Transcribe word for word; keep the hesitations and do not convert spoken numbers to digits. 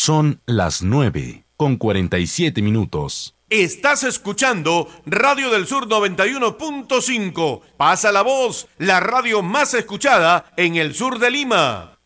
Son las nueve con cuarenta y siete minutos. Estás escuchando Radio del Sur noventa y uno punto cinco. Pasa la voz, la radio más escuchada en el sur de Lima.